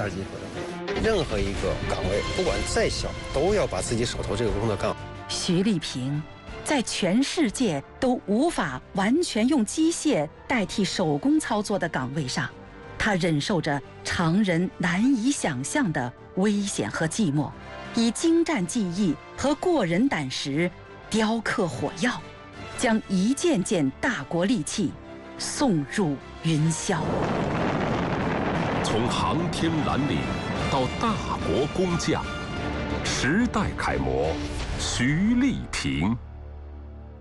2级合同。任何一个岗位，不管再小，都要把自己手头这个工作干好。 徐丽萍在全世界都无法完全用机械代替手工操作的岗位上，她忍受着常人难以想象的危险和寂寞，以精湛技艺和过人胆识雕刻火药，将一件件大国利器送入云霄。 从航天蓝领到大国工匠，时代楷模徐丽萍。